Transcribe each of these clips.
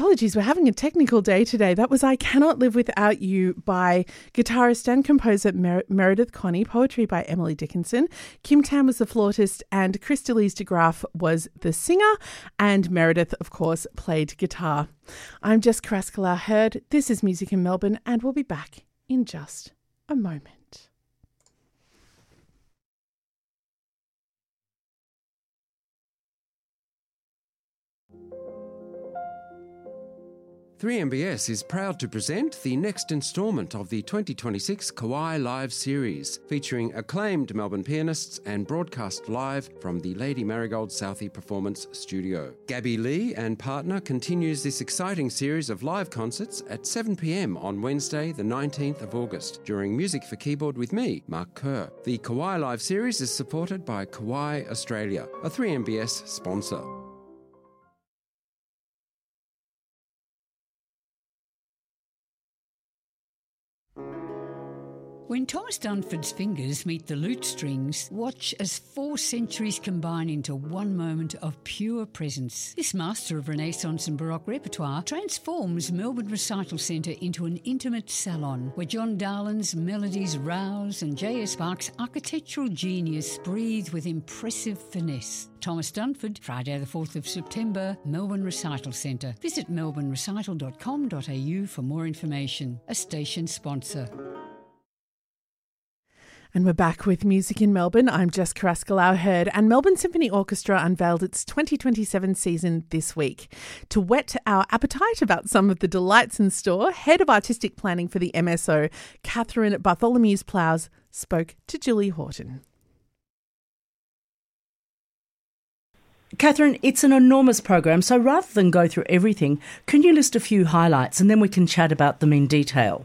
Apologies, we're having a technical day today. That was I Cannot Live Without You by guitarist and composer Meredith Connie, poetry by Emily Dickinson. Kim Tam was the flautist and Christallise de Graaf was the singer, and Meredith, of course, played guitar. I'm Jess Carrasco-Hurd. This is Music in Melbourne, and we'll be back in just a moment. 3MBS is proud to present the next instalment of the 2026 Kawai Live series, featuring acclaimed Melbourne pianists and broadcast live from the Lady Marigold Southey Performance Studio. Gabby Lee and partner continues this exciting series of live concerts at 7 p.m. on Wednesday, the 19th of August, during Music for Keyboard with me, Mark Kerr. The Kawai Live series is supported by Kawai Australia, a 3MBS sponsor. When Thomas Dunford's fingers meet the lute strings, watch as 4 centuries combine into one moment of pure presence. This master of Renaissance and Baroque repertoire transforms Melbourne Recital Centre into an intimate salon where John Darlin's melodies rouse and J.S. Bach's architectural genius breathe with impressive finesse. Thomas Dunford, Friday the 4th of September, Melbourne Recital Centre. Visit melbournerecital.com.au for more information. A station sponsor. And we're back with Music in Melbourne. I'm Jess Carrasco-Hurd, and Melbourne Symphony Orchestra unveiled its 2027 season this week. To whet our appetite about some of the delights in store, Head of Artistic Planning for the MSO, Catherine Bartholomew's-Plows, spoke to Julie Horton. Catherine, it's an enormous program, so rather than go through everything, can you list a few highlights and then we can chat about them in detail?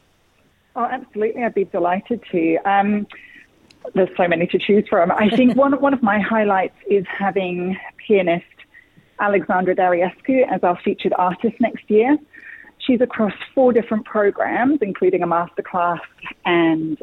Oh, absolutely. I'd be delighted to. There's so many to choose from. I think one of my highlights is having pianist Alexandra Dariescu as our featured artist next year. She's across 4 different programs, including a masterclass and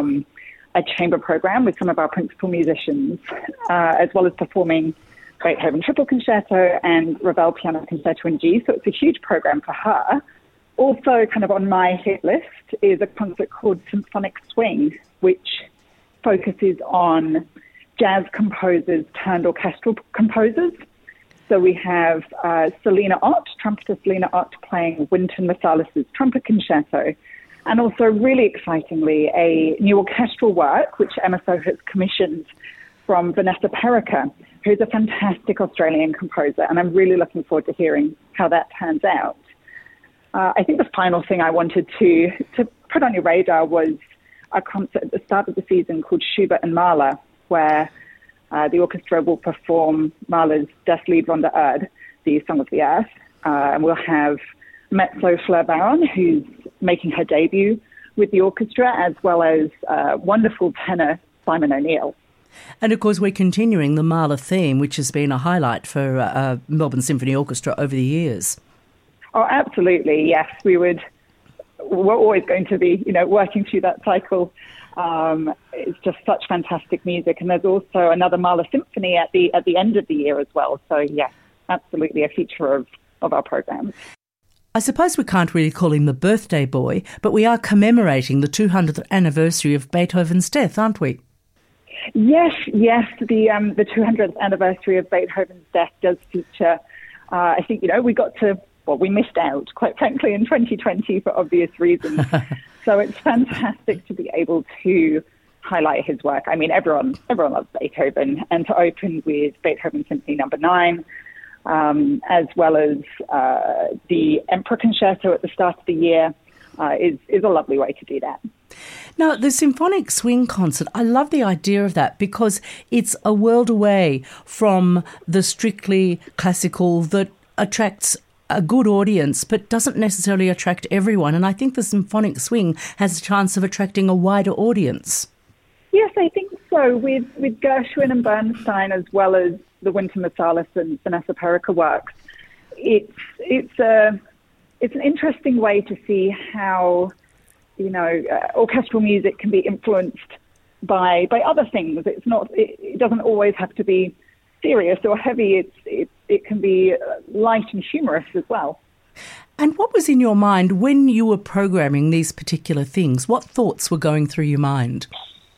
a chamber program with some of our principal musicians, as well as performing Beethoven Triple Concerto and Ravel Piano Concerto in G. So it's a huge program for her. Also, kind of on my hit list is a concert called Symphonic Swing, which focuses on jazz composers turned orchestral composers. So we have Selena Ott, trumpeter Selena Ott, playing Wynton Marsalis' Trumpet Concerto, and also, really excitingly, a new orchestral work, which MSO has commissioned from Vanessa Perica, who's a fantastic Australian composer, and I'm really looking forward to hearing how that turns out. I think the final thing I wanted to put on your radar was a concert at the start of the season called Schubert and Mahler, where the orchestra will perform Mahler's Das Lied von der Erde, the Song of the Earth, and we'll have mezzo Fleur Baron, who's making her debut with the orchestra, as well as wonderful tenor Simon O'Neill. And of course, we're continuing the Mahler theme, which has been a highlight for Melbourne Symphony Orchestra over the years. Oh, absolutely, yes. We're always going to be, working through that cycle. It's just such fantastic music. And there's also another Mahler symphony at the end of the year as well. So, yes, absolutely a feature of our program. I suppose we can't really call him the birthday boy, but we are commemorating the 200th anniversary of Beethoven's death, aren't we? Yes. The 200th anniversary of Beethoven's death does feature, I think, we missed out, quite frankly, in 2020 for obvious reasons. So it's fantastic to be able to highlight his work. I mean, everyone loves Beethoven, and to open with Beethoven Symphony No. 9, as well as the Emperor Concerto at the start of the year, is a lovely way to do that. Now, the Symphonic Swing concert, I love the idea of that because it's a world away from the strictly classical that attracts a good audience but doesn't necessarily attract everyone. And I think the Symphonic Swing has a chance of attracting a wider audience. Yes, I think so. With Gershwin and Bernstein, as well as the Wynton Marsalis and Vanessa Perica works, it's an interesting way to see how orchestral music can be influenced by other things. It doesn't always have to be serious or heavy. It can be light and humorous as well. And what was in your mind when you were programming these particular things? What thoughts were going through your mind?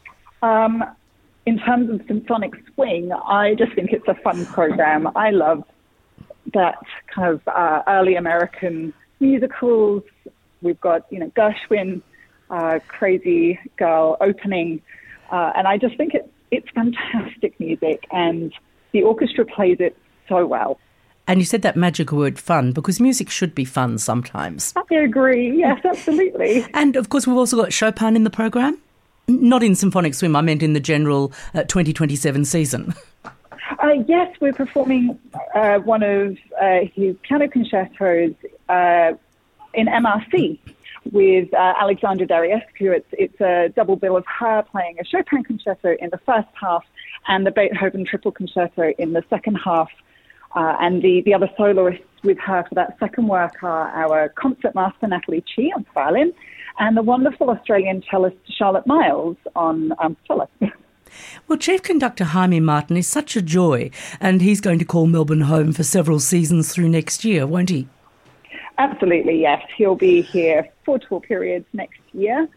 In terms of symphonic swing, I just think it's a fun program. I love that kind of early American musicals. We've got, Gershwin, Crazy Girl opening, and I just think it's fantastic music, and the orchestra plays it so well. And you said that magic word fun, because music should be fun sometimes. I agree, yes, absolutely. And of course, we've also got Chopin in the program. Not in Symphonic Swim, I meant in the general 2027 season. Yes, we're performing one of his piano concertos in MRC with Alexandra Dariescu. It's a double bill of her playing a Chopin concerto in the first half and the Beethoven triple concerto in the second half. And the other soloists with her for that second work are our concertmaster Natalie Chi on violin and the wonderful Australian cellist Charlotte Miles on cello. Well, Chief Conductor Jaime Martin is such a joy, and he's going to call Melbourne home for several seasons through next year, won't he? Absolutely, yes. He'll be here for tour periods next year,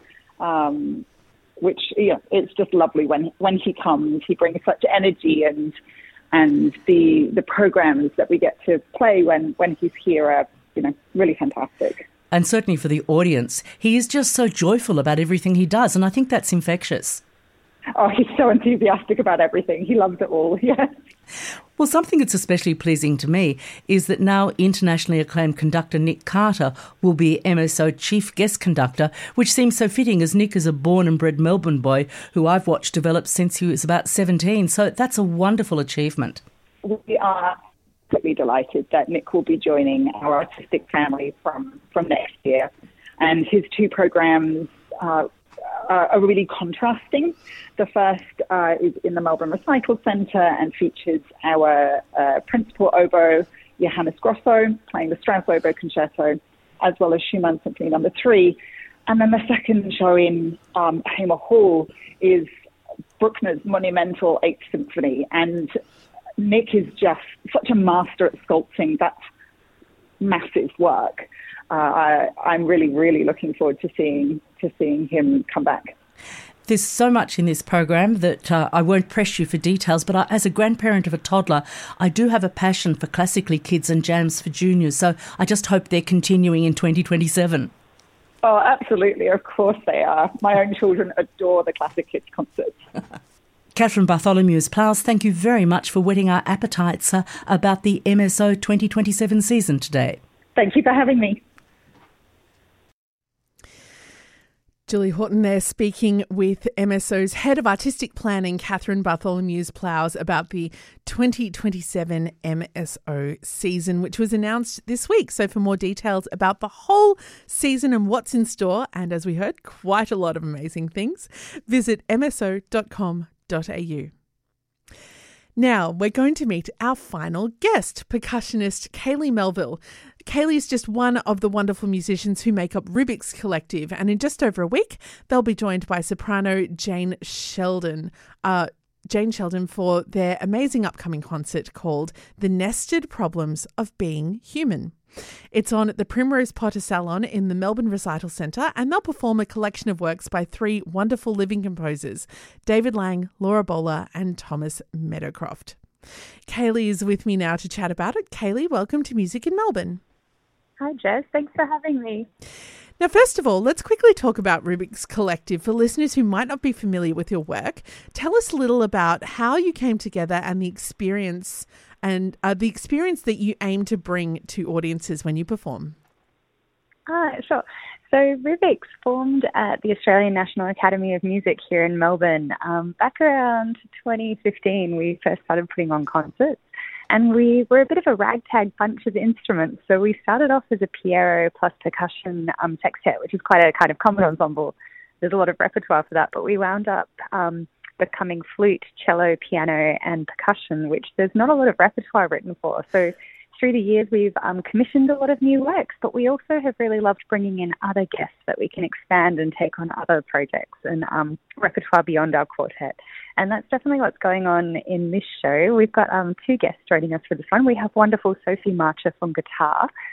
which it's just lovely when he comes. He brings such energy, and the programs that we get to play when he's here are really fantastic. And certainly for the audience, he is just so joyful about everything he does, and I think that's infectious. Oh, he's so enthusiastic about everything. He loves it all, yes. Well, something that's especially pleasing to me is that now internationally acclaimed conductor Nick Carter will be MSO Chief Guest Conductor, which seems so fitting as Nick is a born and bred Melbourne boy who I've watched develop since he was about 17. So that's a wonderful achievement. We are absolutely delighted that Nick will be joining our artistic family from next year. And his two programs are really contrasting. The first is in the Melbourne Recital Centre and features our principal oboe, Johannes Grosso, playing the Strauss Oboe Concerto, as well as Schumann Symphony No. 3. And then the second show in Hamer Hall is Bruckner's monumental Eighth Symphony. And Nick is just such a master at sculpting that massive work. I'm really, really looking forward to seeing him come back. There's so much in this program that I won't press you for details, but as a grandparent of a toddler, I do have a passion for Classically Kids and Jams for Juniors, so I just hope they're continuing in 2027. Oh, absolutely. Of course they are. My own children adore the Classic Kids concerts. Catherine Bartholomew-Plaus, thank you very much for whetting our appetites about the MSO 2027 season today. Thank you for having me. Julie Horton there speaking with MSO's Head of Artistic Planning, Catherine Bartholomew-Plaus, about the 2027 MSO season, which was announced this week. So for more details about the whole season and what's in store, and as we heard, quite a lot of amazing things, visit mso.com.au. Now, we're going to meet our final guest, percussionist Kaylee Melville. Kaylee is just one of the wonderful musicians who make up Rubik's Collective, and in just over a week, they'll be joined by soprano Jane Sheldon. For their amazing upcoming concert called The Nested Problems of Being Human. It's on at the Primrose Potter Salon in the Melbourne Recital Centre, and they'll perform a collection of works by three wonderful living composers, David Lang, Laura Bowler and Thomas Meadowcroft. Kaylee is with me now to chat about it. Kaylee, welcome to Music in Melbourne. Hi, Jess. Thanks for having me. Now, first of all, let's quickly talk about Rubik's Collective. For listeners who might not be familiar with your work, tell us a little about how you came together and the experience that you aim to bring to audiences when you perform. Sure. So Rubik's formed at the Australian National Academy of Music here in Melbourne. Back around 2015, we first started putting on concerts. And we were a bit of a ragtag bunch of instruments. So we started off as a Piero plus percussion sextet, which is quite a kind of common ensemble. There's a lot of repertoire for that. But we wound up becoming flute, cello, piano, and percussion, which there's not a lot of repertoire written for. So through the years, we've commissioned a lot of new works, but we also have really loved bringing in other guests that we can expand and take on other projects and repertoire beyond our quartet. And that's definitely what's going on in this show. We've got two guests joining us for this one. We have wonderful Sophie Marcher from guitar,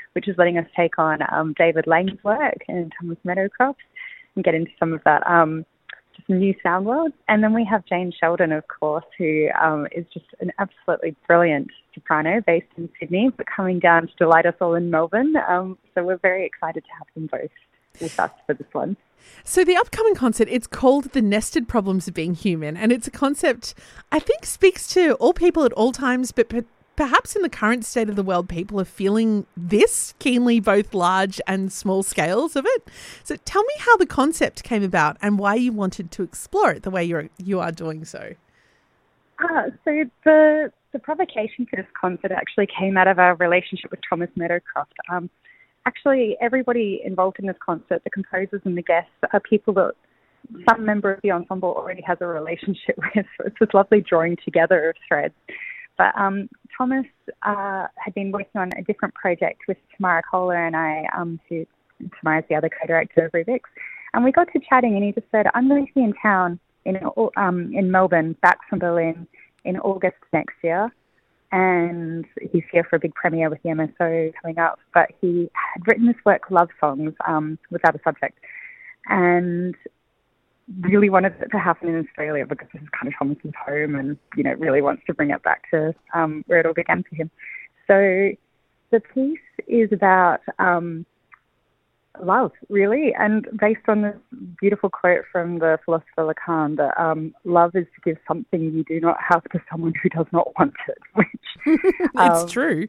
which is letting us take on David Lang's work and Thomas Meadowcroft and get into some of that just new sound world. And then we have Jane Sheldon, of course, who is just an absolutely brilliant soprano based in Sydney, but coming down to delight us all in Melbourne. So we're very excited to have them both with us for this one. So the upcoming concert, it's called The Nested Problems of Being Human, and it's a concept I think speaks to all people at all times, but perhaps in the current state of the world, people are feeling this keenly, both large and small scales of it. So tell me how the concept came about and why you wanted to explore it the way you are doing so. So the provocation for this concert actually came out of our relationship with Thomas Meadowcroft. Actually, everybody involved in this concert, the composers and the guests, are people that some member of the ensemble already has a relationship with. So it's this lovely drawing together of threads. But Thomas had been working on a different project with Tamara Kohler and I, who Tamara's the other co-director of Rubik's. And we got to chatting and he just said, I'm going to be in town in Melbourne, back from Berlin, in August next year. And he's here for a big premiere with the MSO coming up. But he had written this work, Love Songs, without a subject, and really wanted it to happen in Australia because this is kind of Thomas's home and, you know, really wants to bring it back to where it all began for him. So the piece is about love, really, and based on this beautiful quote from the philosopher Lacan that love is to give something you do not have to someone who does not want it, which it's true.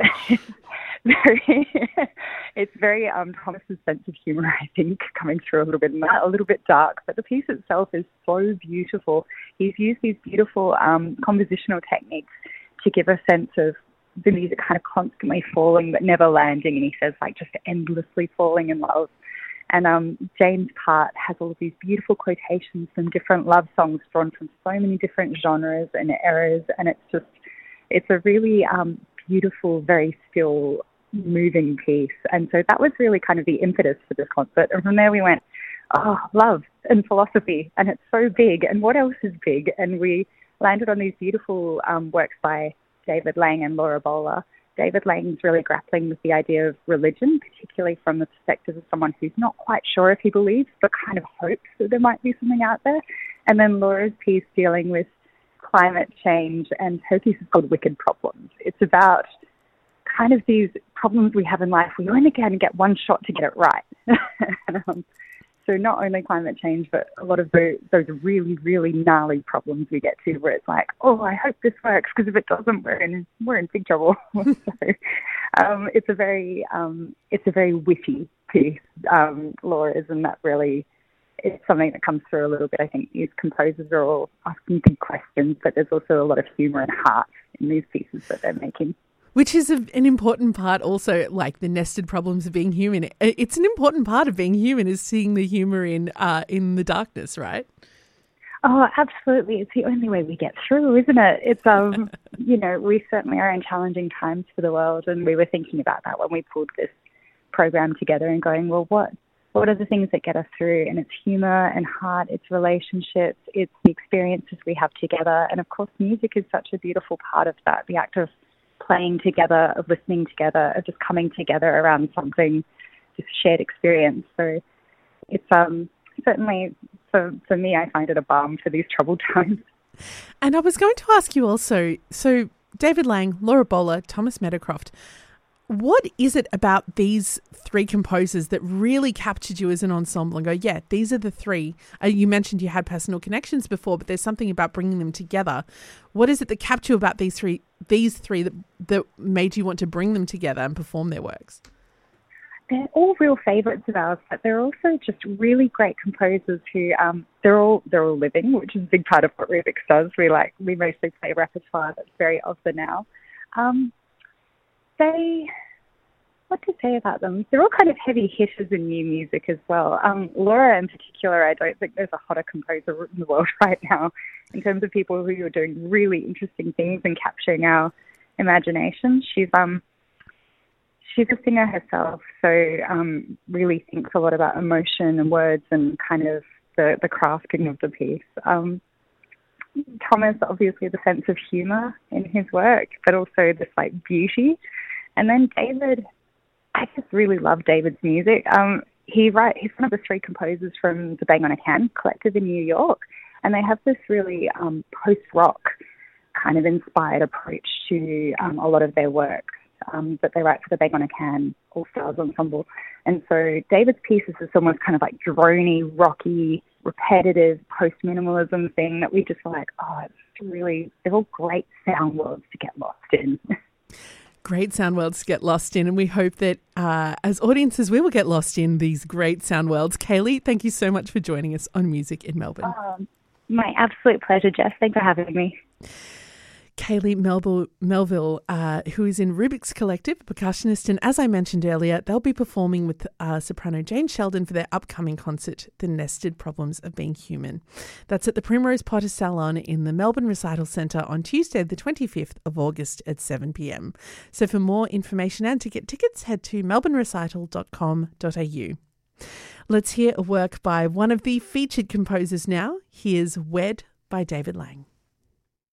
It's very Thomas's sense of humour, I think, coming through a little bit, a little bit dark, but the piece itself is so beautiful. He's used these beautiful compositional techniques to give a sense of the music kind of constantly falling but never landing, and he says like just endlessly falling in love. And Jane's part has all of these beautiful quotations from different love songs drawn from so many different genres and eras, and it's a really beautiful, very still, moving piece. And so that was really kind of the impetus for this concert. And from there we went, oh, love and philosophy, and it's so big, and what else is big? And we landed on these beautiful works by David Lang and Laura Bowler. David Lang's really grappling with the idea of religion, particularly from the perspective of someone who's not quite sure if he believes, but kind of hopes that there might be something out there. And then Laura's piece dealing with climate change, and her piece is called Wicked Problems. It's about kind of these problems we have in life. We only can get one shot to get it right. So not only climate change, but a lot of those really, really gnarly problems we get to where it's like, oh, I hope this works, because if it doesn't, we're in big trouble. So it's a very witty piece, Laura's, and that really it's something that comes through a little bit. I think these composers are all asking big questions, but there's also a lot of humour and heart in these pieces that they're making. Which is an important part also, like the nested problems of being human. It's an important part of being human is seeing the humour in the darkness, right? Oh, absolutely. It's the only way we get through, isn't it? It's, you know, we certainly are in challenging times for the world, and we were thinking about that when we pulled this program together and going, well, what are the things that get us through? And it's humour and heart, it's relationships, it's the experiences we have together. And of course, music is such a beautiful part of that, the act of playing together, of listening together, of just coming together around something, this shared experience. So it's certainly, for me, I find it a balm for these troubled times. And I was going to ask you also, so David Lang, Laura Bowler, Thomas Meadowcroft, what is it about these three composers that really captured you as an ensemble and go, yeah, these are the three? You mentioned you had personal connections before, but there's something about bringing them together. What is it that captured you about these three that made you want to bring them together and perform their works? They're all real favourites of ours, but they're also just really great composers who they're all living, which is a big part of what Rubik's does. We mostly play repertoire that's very of the now. What to say about them? They're all kind of heavy hitters in new music as well. Laura in particular, I don't think there's a hotter composer in the world right now in terms of people who are doing really interesting things and capturing our imagination. She's a singer herself, so really thinks a lot about emotion and words and kind of the crafting of the piece. Thomas, obviously, the sense of humour in his work, but also this like beauty. And then David I just really love David's music. He's one of the three composers from the Bang on a Can collective in New York, and they have this really post-rock kind of inspired approach to a lot of their work that they write for the Bang on a Can All Stars Ensemble. And so David's pieces is almost kind of like droney, rocky, repetitive post-minimalism thing that we just like, they're all great sound worlds to get lost in. Great sound worlds to get lost in, and we hope that as audiences we will get lost in these great sound worlds. Kaylee, thank you so much for joining us on Music in Melbourne. My absolute pleasure, Jess. Thanks for having me. Kaylee Melville, who is in Rubik's Collective, a percussionist, and as I mentioned earlier, they'll be performing with soprano Jane Sheldon for their upcoming concert, The Nested Problems of Being Human. That's at the Primrose Potter Salon in the Melbourne Recital Centre on Tuesday, the 25th of August at 7 p.m. So for more information and to get tickets, head to melbournerecital.com.au. Let's hear a work by one of the featured composers now. Here's Wed by David Lang.